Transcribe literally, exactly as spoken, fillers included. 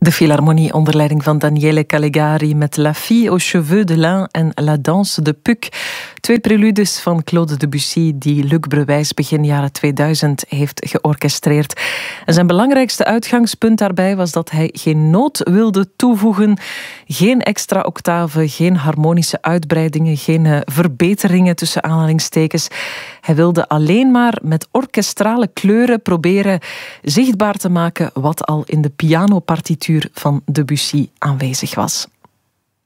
De Philharmonie onder leiding van Daniele Calegari met La Fille aux cheveux de lin en La Danse de Puck. Twee preludes van Claude Debussy die Luc Breuwijs begin jaren tweeduizend heeft georchestreerd. En zijn belangrijkste uitgangspunt daarbij was dat hij geen noot wilde toevoegen, geen extra octaven, geen harmonische uitbreidingen, geen uh, verbeteringen tussen aanhalingstekens. Hij wilde alleen maar met orkestrale kleuren proberen zichtbaar te maken wat al in de pianopartituur van Debussy aanwezig was.